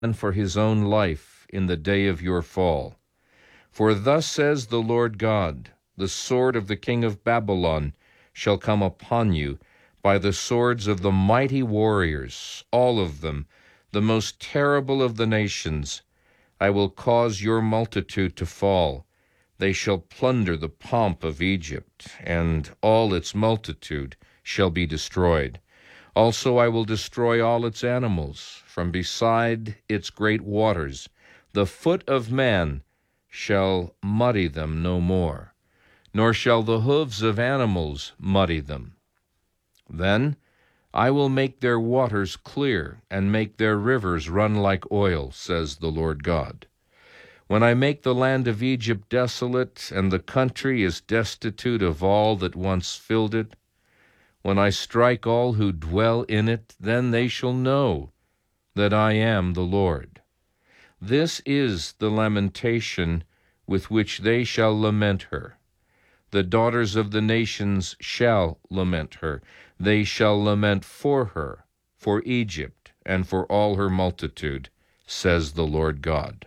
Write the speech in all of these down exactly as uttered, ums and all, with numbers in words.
and for his own life in the day of your fall. For thus says the Lord God, the sword of the king of Babylon shall come upon you, by the swords of the mighty warriors, all of them, the most terrible of the nations. I will cause your multitude to fall. They shall plunder the pomp of Egypt, and all its multitude shall be destroyed. Also I will destroy all its animals from beside its great waters. The foot of man shall muddy them no more, nor shall the hooves of animals muddy them. Then I will make their waters clear, and make their rivers run like oil, says the Lord God. When I make the land of Egypt desolate, and the country is destitute of all that once filled it, when I strike all who dwell in it, then they shall know that I am the Lord. This is the lamentation with which they shall lament her. The daughters of the nations shall lament her. They shall lament for her, for Egypt, and for all her multitude, says the Lord God.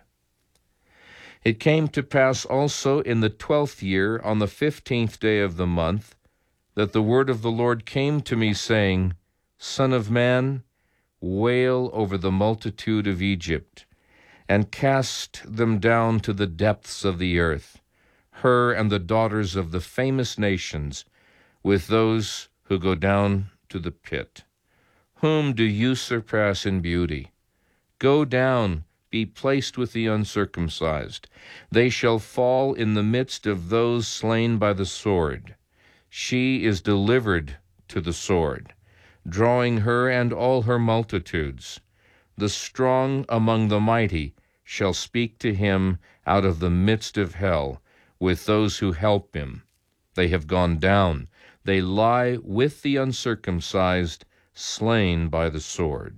It came to pass also in the twelfth year, on the fifteenth day of the month, that the word of the Lord came to me, saying, Son of man, wail over the multitude of Egypt, and cast them down to the depths of the earth, her and the daughters of the famous nations, with those who go down to the pit. Whom do you surpass in beauty? Go down, be placed with the uncircumcised. They shall fall in the midst of those slain by the sword. She is delivered to the sword, drawing her and all her multitudes. The strong among the mighty shall speak to him out of the midst of hell, with those who help him. They have gone down. They lie with the uncircumcised, slain by the sword.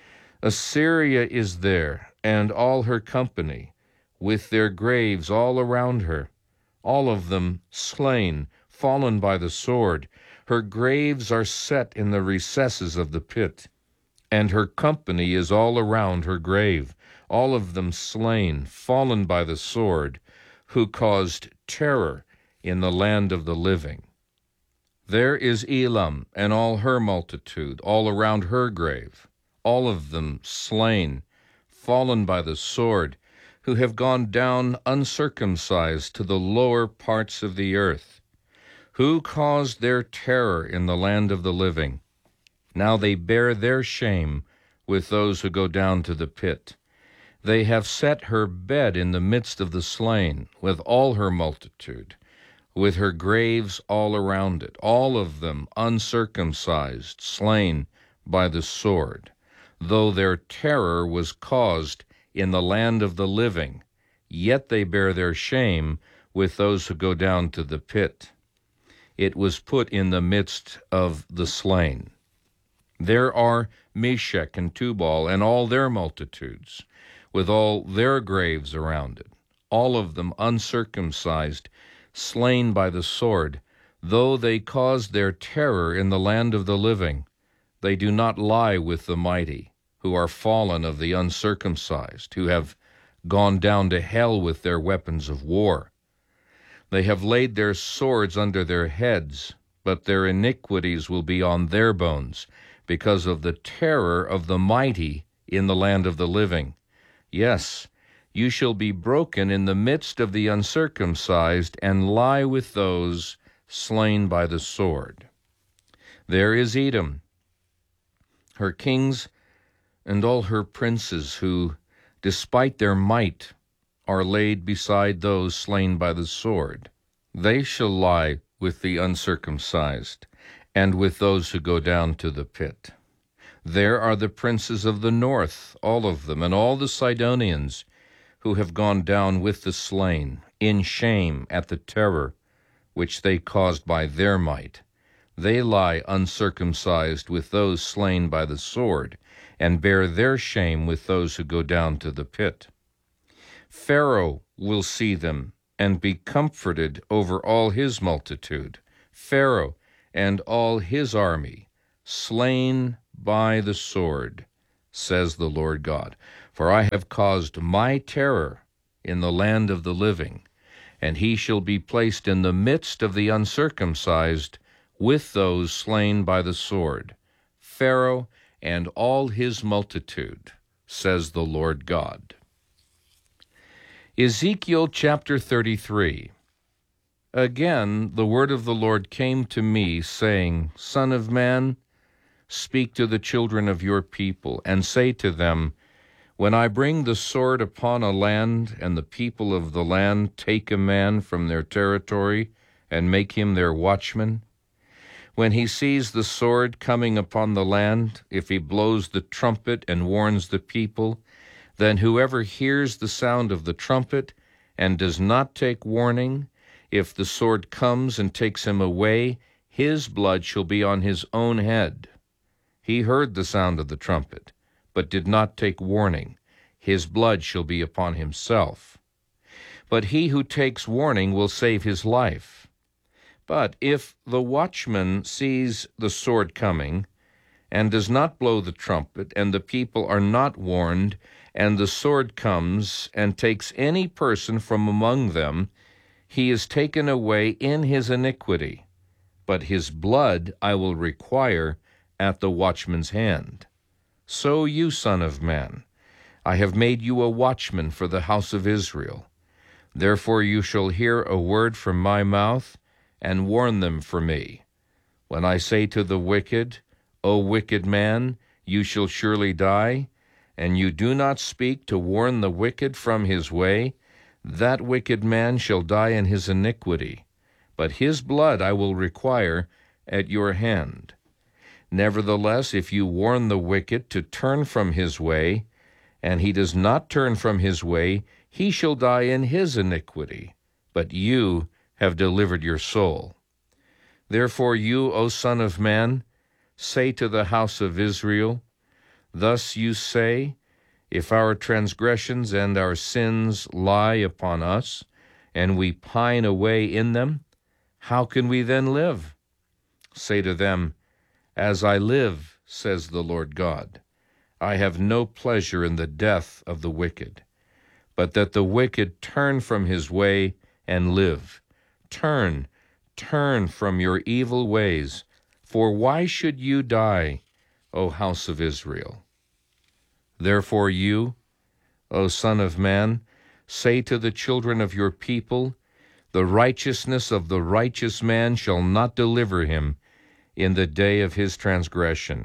Assyria is there, and all her company, with their graves all around her, all of them slain, fallen by the sword. Her graves are set in the recesses of the pit, and her company is all around her grave, all of them slain, fallen by the sword, who caused terror in the land of the living. There is Elam and all her multitude, all around her grave, all of them slain, fallen by the sword, who have gone down uncircumcised to the lower parts of the earth, who caused their terror in the land of the living. Now they bear their shame with those who go down to the pit. They have set her bed in the midst of the slain, with all her multitude, with her graves all around it, all of them uncircumcised, slain by the sword. Though their terror was caused in the land of the living, yet they bear their shame with those who go down to the pit. It was put in the midst of the slain. There are Meshech and Tubal and all their multitudes, with all their graves around it, all of them uncircumcised, slain by the sword. Though they caused their terror in the land of the living, they do not lie with the mighty, who are fallen of the uncircumcised, who have gone down to hell with their weapons of war. They have laid their swords under their heads, but their iniquities will be on their bones, because of the terror of the mighty in the land of the living. Yes, you shall be broken in the midst of the uncircumcised, and lie with those slain by the sword. There is Edom, her kings and all her princes, who, despite their might, are laid beside those slain by the sword. They shall lie with the uncircumcised, and with those who go down to the pit. There are the princes of the north, all of them, and all the Sidonians, who have gone down with the slain, in shame at the terror which they caused by their might. They lie uncircumcised with those slain by the sword, and bear their shame with those who go down to the pit. Pharaoh will see them, and be comforted over all his multitude, Pharaoh and all his army, slain by the sword, says the Lord God. For I have caused my terror in the land of the living, and he shall be placed in the midst of the uncircumcised with those slain by the sword, Pharaoh and all his multitude, says the Lord God. Ezekiel chapter thirty-three. Again the word of the Lord came to me, saying, Son of man, speak to the children of your people, and say to them, When I bring the sword upon a land, and the people of the land take a man from their territory, and make him their watchman, when he sees the sword coming upon the land, if he blows the trumpet and warns the people, then whoever hears the sound of the trumpet and does not take warning, if the sword comes and takes him away, his blood shall be on his own head. He heard the sound of the trumpet, but did not take warning. His blood shall be upon himself. But he who takes warning will save his life. But if the watchman sees the sword coming, and does not blow the trumpet, and the people are not warned, and the sword comes and takes any person from among them, he is taken away in his iniquity, but his blood I will require at the watchman's hand. So you, son of man, I have made you a watchman for the house of Israel. Therefore you shall hear a word from my mouth, and warn them for me. When I say to the wicked, O wicked man, you shall surely die, and you do not speak to warn the wicked from his way, that wicked man shall die in his iniquity, but his blood I will require at your hand. Nevertheless, if you warn the wicked to turn from his way, and he does not turn from his way, he shall die in his iniquity, but you have delivered your soul. Therefore you, O Son of man, say to the house of Israel, Thus you say, If our transgressions and our sins lie upon us, and we pine away in them, how can we then live? Say to them, As I live, says the Lord God, I have no pleasure in the death of the wicked, but that the wicked turn from his way and live. Turn, turn from your evil ways, for why should you die, O house of Israel? Therefore you, O Son of man, say to the children of your people, The righteousness of the righteous man shall not deliver him in the day of his transgression.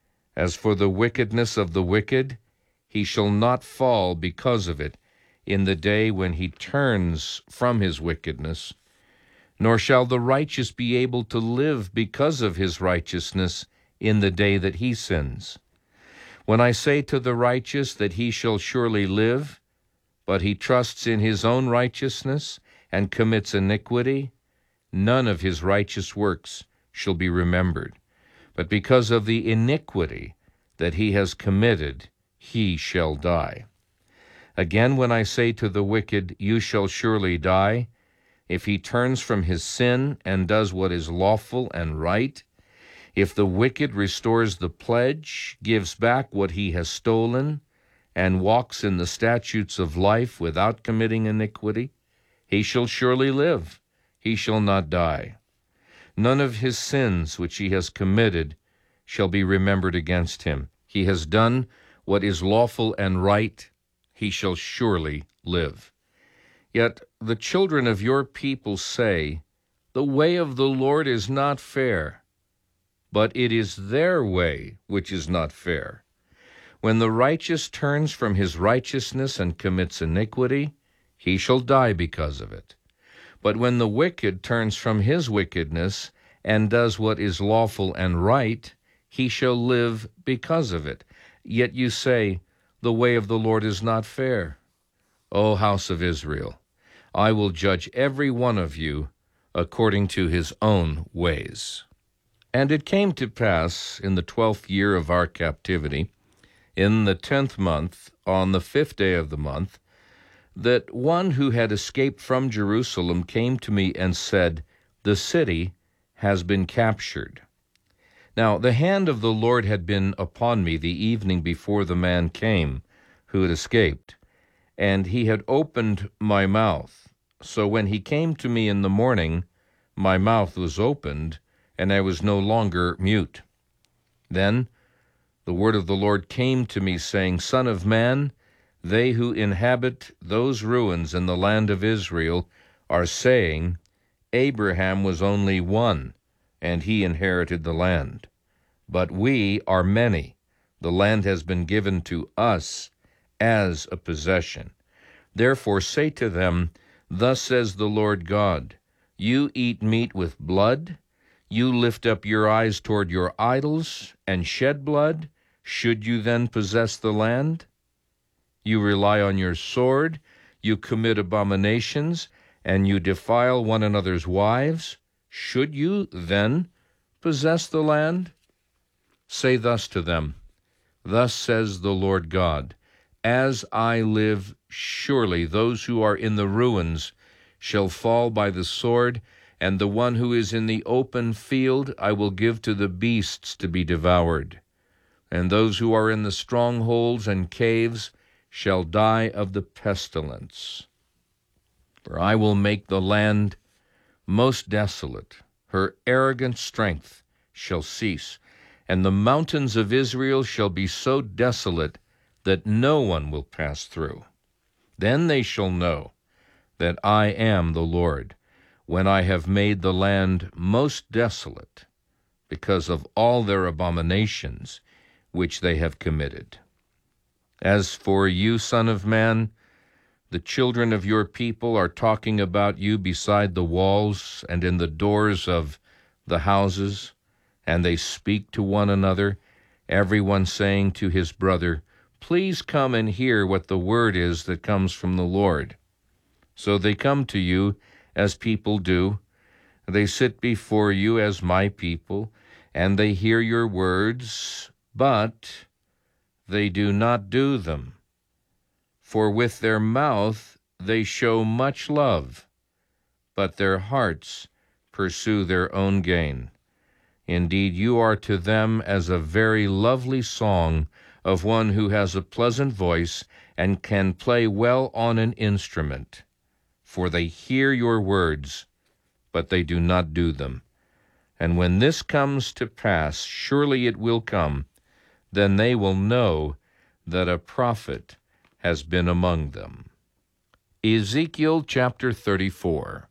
As for the wickedness of the wicked, he shall not fall because of it in the day when he turns from his wickedness, nor shall the righteous be able to live because of his righteousness in the day that he sins. When I say to the righteous that he shall surely live, but he trusts in his own righteousness and commits iniquity, none of his righteous works shall be remembered. But because of the iniquity that he has committed, he shall die. Again, when I say to the wicked, You shall surely die, if he turns from his sin and does what is lawful and right, if the wicked restores the pledge, gives back what he has stolen, and walks in the statutes of life without committing iniquity, he shall surely live, he shall not die. None of his sins which he has committed shall be remembered against him. He has done what is lawful and right, he shall surely live. Yet the children of your people say, The way of the Lord is not fair, but it is their way which is not fair. When the righteous turns from his righteousness and commits iniquity, he shall die because of it. But when the wicked turns from his wickedness and does what is lawful and right, he shall live because of it. Yet you say, The way of the Lord is not fair. O house of Israel, I will judge every one of you according to his own ways. And it came to pass in the twelfth year of our captivity, in the tenth month, on the fifth day of the month, that one who had escaped from Jerusalem came to me and said, The city has been captured. Now the hand of the Lord had been upon me the evening before the man came, who had escaped, and he had opened my mouth. So when he came to me in the morning, my mouth was opened, and I was no longer mute. Then the word of the Lord came to me, saying, Son of man, they who inhabit those ruins in the land of Israel are saying, Abraham was only one, and he inherited the land. But we are many. The land has been given to us as a possession. Therefore say to them, Thus says the Lord God, You eat meat with blood, you lift up your eyes toward your idols, and shed blood. Should you then possess the land? You rely on your sword, you commit abominations, and you defile one another's wives. Should you then possess the land? Say thus to them, Thus says the Lord God, As I live, surely those who are in the ruins shall fall by the sword, and the one who is in the open field I will give to the beasts to be devoured. And those who are in the strongholds and caves shall die of the pestilence. For I will make the land most desolate. Her arrogant strength shall cease, and the mountains of Israel shall be so desolate that no one will pass through. Then they shall know that I am the Lord, when I have made the land most desolate, because of all their abominations which they have committed. As for you, Son of man, the children of your people are talking about you beside the walls and in the doors of the houses, and they speak to one another, everyone saying to his brother, Please come and hear what the word is that comes from the Lord. So they come to you as people do. They sit before you as my people, and they hear your words, but they do not do them. For with their mouth they show much love, but their hearts pursue their own gain. Indeed, you are to them as a very lovely song of one who has a pleasant voice and can play well on an instrument. For they hear your words, but they do not do them. And when this comes to pass, surely it will come, then they will know that a prophet has been among them. Ezekiel chapter thirty-four.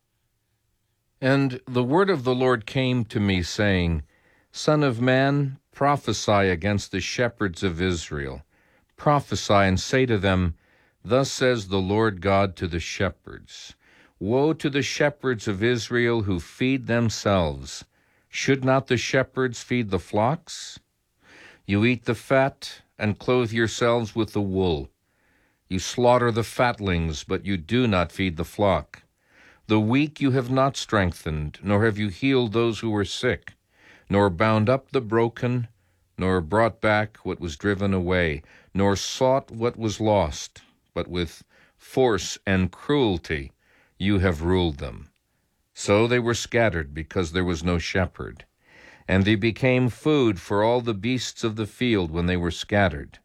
And the word of the Lord came to me, saying, Son of man, prophesy against the shepherds of Israel. Prophesy and say to them, Thus says the Lord God to the shepherds, Woe to the shepherds of Israel who feed themselves. Should not the shepherds feed the flocks? You eat the fat and clothe yourselves with the wool. You slaughter the fatlings, but you do not feed the flock. The weak you have not strengthened, nor have you healed those who were sick, nor bound up the broken, nor brought back what was driven away, nor sought what was lost, but with force and cruelty you have ruled them. So they were scattered because there was no shepherd, and they became food for all the beasts of the field when they were scattered.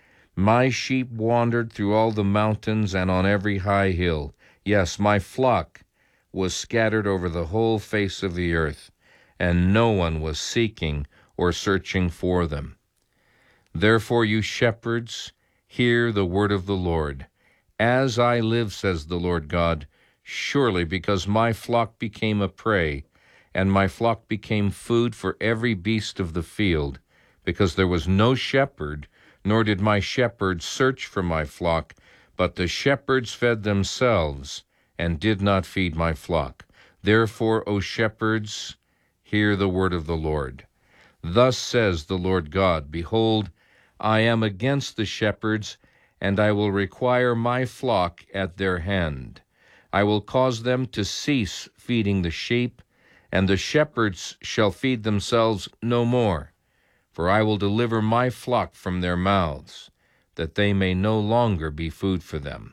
My sheep wandered through all the mountains and on every high hill. Yes, my flock was scattered over the whole face of the earth, and no one was seeking or searching for them. Therefore, you shepherds, hear the word of the Lord. As I live, says the Lord God, surely because my flock became a prey, and my flock became food for every beast of the field, because there was no shepherd, nor did my shepherds search for my flock, but the shepherds fed themselves, and did not feed my flock. Therefore, O shepherds, hear the word of the Lord. Thus says the Lord God, Behold, I am against the shepherds, and I will require my flock at their hand. I will cause them to cease feeding the sheep, and the shepherds shall feed themselves no more. For I will deliver my flock from their mouths, that they may no longer be food for them.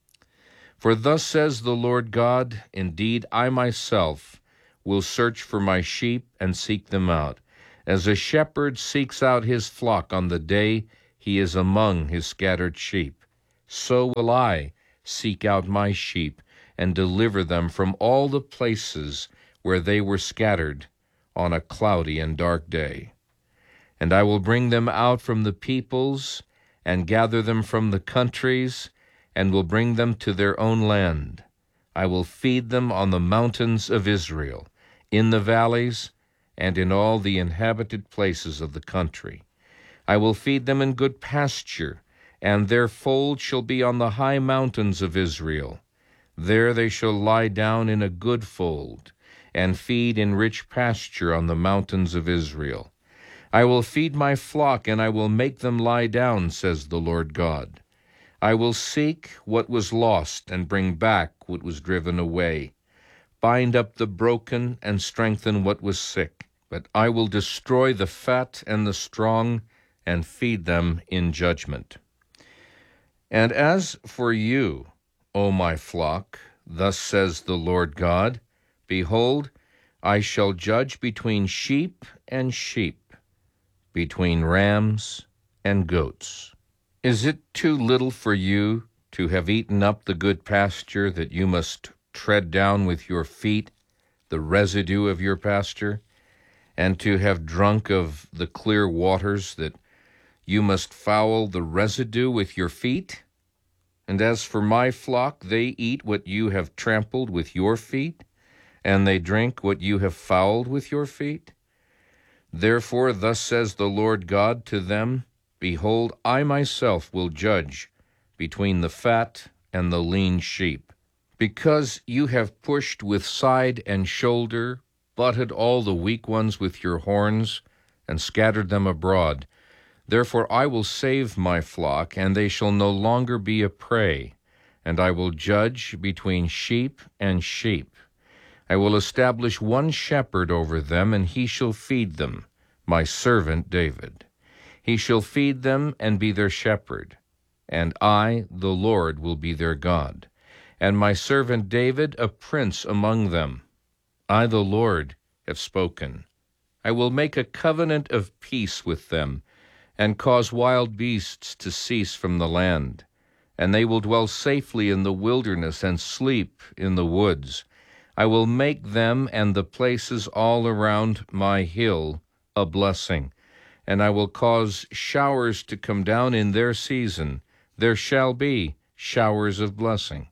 For thus says the Lord God, Indeed, I myself will search for my sheep and seek them out, as a shepherd seeks out his flock on the day he is among his scattered sheep. so will I seek out my sheep and deliver them from all the places where they were scattered on a cloudy and dark day. And I will bring them out from the peoples and gather them from the countries, and will bring them to their own land. I will feed them on the mountains of Israel, in the valleys, and in all the inhabited places of the country. I will feed them in good pasture, and their fold shall be on the high mountains of Israel. There they shall lie down in a good fold, and feed in rich pasture on the mountains of Israel. I will feed my flock, and I will make them lie down, says the Lord God. I will seek what was lost, and bring back what was driven away. Bind up the broken, and strengthen what was sick. But I will destroy the fat and the strong, and feed them in judgment. And as for you, O my flock, thus says the Lord God, behold, I shall judge between sheep and sheep, between rams and goats. Is it too little for you to have eaten up the good pasture that you must tread down with your feet, the residue of your pasture, and to have drunk of the clear waters that you must foul the residue with your feet? And as for my flock, they eat what you have trampled with your feet, and they drink what you have fouled with your feet? Therefore thus says the Lord God to them, behold, I myself will judge between the fat and the lean sheep. Because you have pushed with side and shoulder, butted all the weak ones with your horns, and scattered them abroad, therefore I will save my flock, and they shall no longer be a prey, and I will judge between sheep and sheep. I will establish one shepherd over them, and he shall feed them, my servant David. He shall feed them and be their shepherd, and I, the Lord, will be their God, and my servant David a prince among them. I, the Lord, have spoken. I will make a covenant of peace with them, and cause wild beasts to cease from the land, and they will dwell safely in the wilderness and sleep in the woods. I will make them and the places all around my hill a blessing, and I will cause showers to come down in their season. There shall be showers of blessing.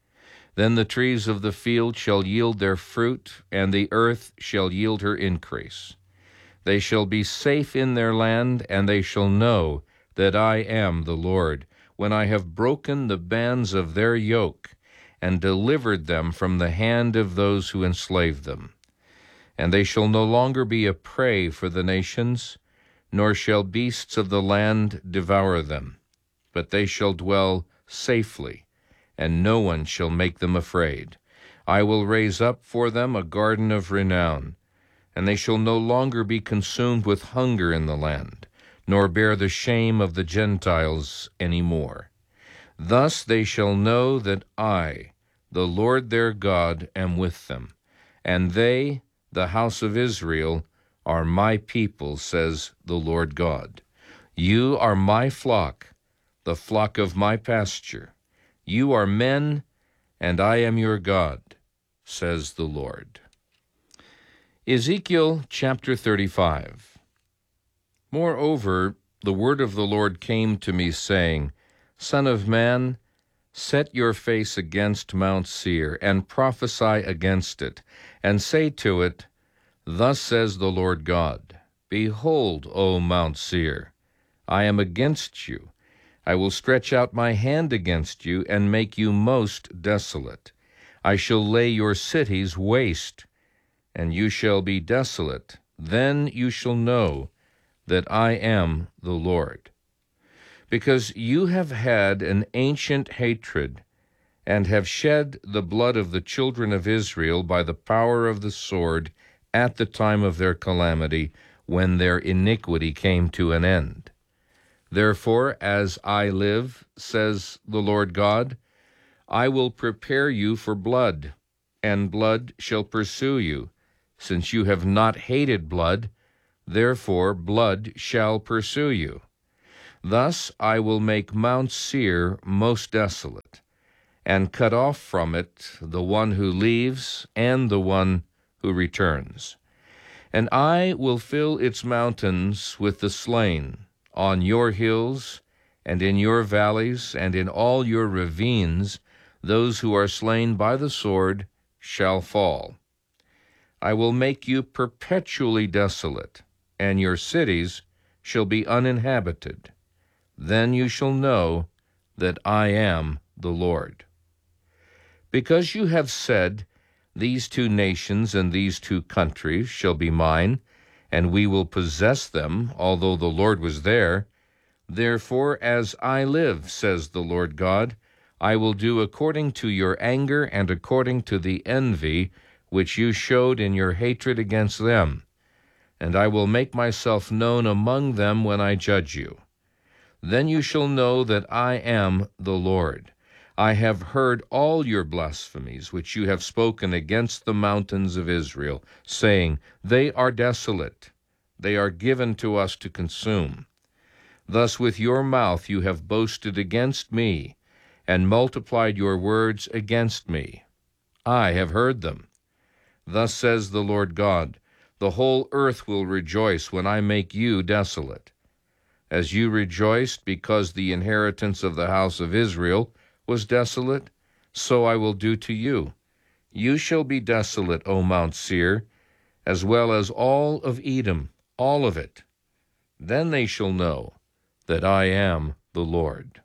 Then the trees of the field shall yield their fruit, and the earth shall yield her increase. They shall be safe in their land, and they shall know that I am the Lord, when I have broken the bands of their yoke, and delivered them from the hand of those who enslave them. And they shall no longer be a prey for the nations, nor shall beasts of the land devour them, but they shall dwell safely, and no one shall make them afraid. I will raise up for them a garden of renown, and they shall no longer be consumed with hunger in the land, nor bear the shame of the Gentiles any more. Thus they shall know that I, the Lord their God, am with them, and they, the house of Israel, are my people, says the Lord God. You are my flock, the flock of my pasture. You are men, and I am your God, says the Lord. Ezekiel chapter thirty-five. Moreover, the word of the Lord came to me, saying, Son of man, set your face against Mount Seir, and prophesy against it, and say to it, Thus says the Lord God, Behold, O Mount Seir, I am against you. I will stretch out my hand against you, and make you most desolate. I shall lay your cities waste, and you shall be desolate. Then you shall know that I am the Lord. Because you have had an ancient hatred, and have shed the blood of the children of Israel by the power of the sword at the time of their calamity, when their iniquity came to an end. Therefore, as I live, says the Lord God, I will prepare you for blood, and blood shall pursue you. Since you have not hated blood, therefore blood shall pursue you. Thus I will make Mount Seir most desolate, and cut off from it the one who leaves and the one who returns. And I will fill its mountains with the slain, on your hills, and in your valleys, and in all your ravines, those who are slain by the sword shall fall. I will make you perpetually desolate, and your cities shall be uninhabited. Then you shall know that I am the Lord. Because you have said, these two nations and these two countries shall be mine, and we will possess them, although the Lord was there, therefore, as I live, says the Lord God, I will do according to your anger and according to the envy which you showed in your hatred against them, and I will make myself known among them when I judge you. Then you shall know that I am the Lord. I have heard all your blasphemies which you have spoken against the mountains of Israel, saying, they are desolate, they are given to us to consume. Thus with your mouth you have boasted against me, and multiplied your words against me. I have heard them. Thus says the Lord God, the whole earth will rejoice when I make you desolate. As you rejoiced because the inheritance of the house of Israel was desolate, so I will do to you. You shall be desolate, O Mount Seir, as well as all of Edom, all of it. Then they shall know that I am the Lord.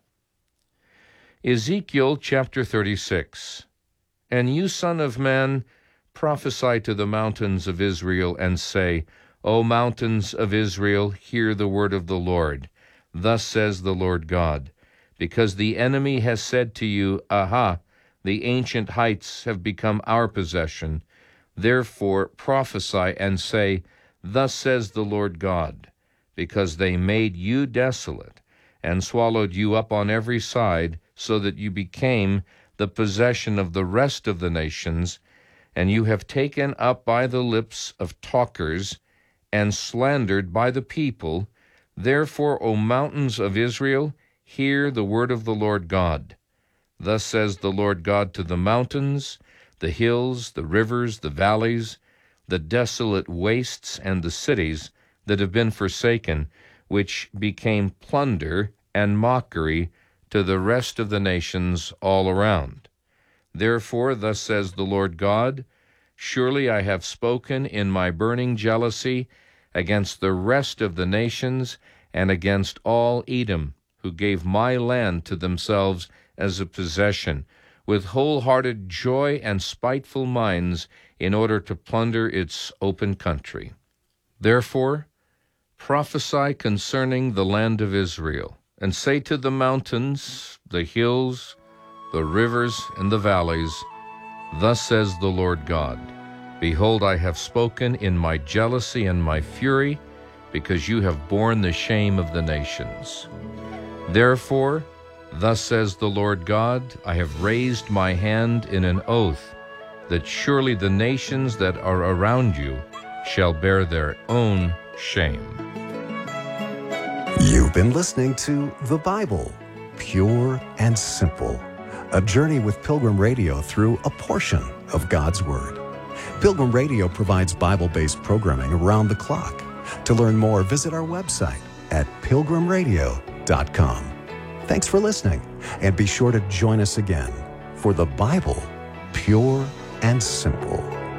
Ezekiel chapter thirty-six. And you, son of man, prophesy to the mountains of Israel, and say, O mountains of Israel, hear the word of the Lord. Thus says the Lord God, because the enemy has said to you, Aha, the ancient heights have become our possession. Therefore prophesy and say, Thus says the Lord God, because they made you desolate, and swallowed you up on every side, so that you became the possession of the rest of the nations, and you have taken up by the lips of talkers, and slandered by the people. Therefore, O mountains of Israel, hear the word of the Lord God. Thus says the Lord God to the mountains, the hills, the rivers, the valleys, the desolate wastes, and the cities that have been forsaken, which became plunder and mockery to the rest of the nations all around. Therefore, thus says the Lord God, surely I have spoken in my burning jealousy against the rest of the nations and against all Edom, who gave my land to themselves as a possession, with wholehearted joy and spiteful minds, in order to plunder its open country. Therefore, prophesy concerning the land of Israel, and say to the mountains, the hills, the rivers, and the valleys, Thus says the Lord God, Behold, I have spoken in my jealousy and my fury, because you have borne the shame of the nations. Therefore, thus says the Lord God, I have raised my hand in an oath, that surely the nations that are around you shall bear their own shame. You've been listening to The Bible, Pure and Simple, a journey with Pilgrim Radio through a portion of God's Word. Pilgrim Radio provides Bible-based programming around the clock. To learn more, visit our website at pilgrim radio dot com. Thanks for listening, and be sure to join us again for The Bible, Pure and Simple.